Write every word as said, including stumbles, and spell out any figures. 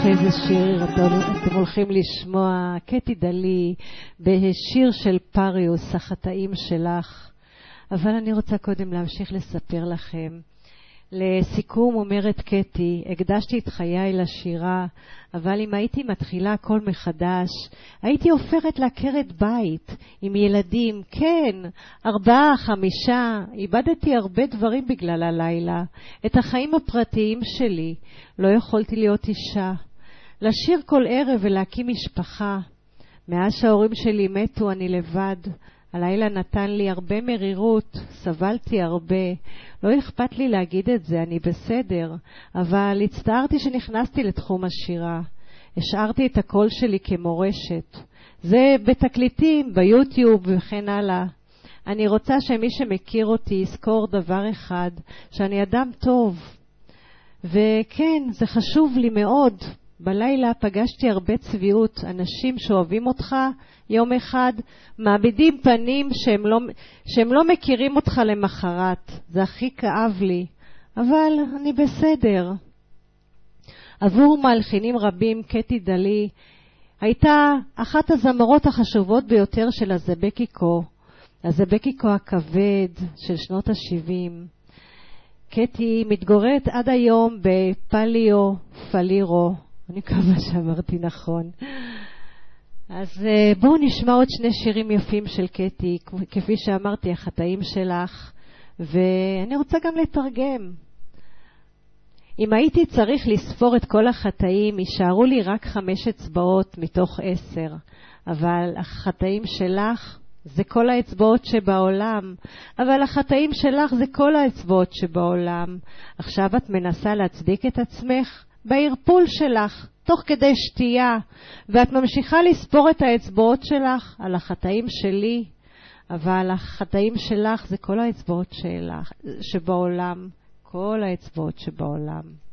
איזה שיר אתם הולכים לשמוע? קטי דלי בשיר של פריוס, החטאים שלך. אבל אני רוצה קודם להמשיך לספר לכם. לסיכום אומרת קטי, הקדשתי את חיי לשירה, אבל אם הייתי מתחילה הכל מחדש, הייתי הופכת לעקרת בית עם ילדים, כן, ארבעה, חמישה. איבדתי הרבה דברים בגלל הלילה, את החיים הפרטיים שלי. לא יכולתי להיות אישה, לשיר כל ערב ולהקים משפחה. מאז שההורים שלי מתו אני לבד. הלילה נתן לי הרבה מרירות, סבלתי הרבה. לא אכפת לי להגיד את זה, אני בסדר, אבל הצטערתי שנכנסתי לתחום השירה. השארתי את הקול שלי כמורשת. זה בתקליטים, ביוטיוב וכן הלאה. אני רוצה שמי שמכיר אותי יזכור דבר אחד, שאני אדם טוב. וכן, זה חשוב לי מאוד. בלילה פגשתי הרבה צביעות, אנשים שאוהבים אותך יום אחד, מאבדים פנים שהם לא, שהם לא מכירים אותך למחרת. זה הכי כאב לי, אבל אני בסדר. עבור מלחינים רבים, קטי דלי הייתה אחת הזמרות החשובות ביותר של הזבקיקו, הזבקיקו הכבד של שנות ה-שבעים. קטי מתגוררת עד היום בפליו פלירו, אני מקווה שאמרתי נכון. אז בואו נשמע עוד שני שירים יפים של קטי, כפי שאמרתי, החטאים שלך, ואני רוצה גם לתרגם. אם הייתי צריך לספור את כל החטאים, יישארו לי רק חמש אצבעות מתוך עשר, אבל החטאים שלך זה כל האצבעות שבעולם, אבל החטאים שלך זה כל האצבעות שבעולם. עכשיו את מנסה להצדיק את עצמך בערפול שלך, תוך כדי שתייה, ואת ממשיכה לספור את האצבעות שלך על החטאים שלי, אבל החטאים שלך זה כל האצבעות שלך, שבעולם, כל האצבעות שבעולם.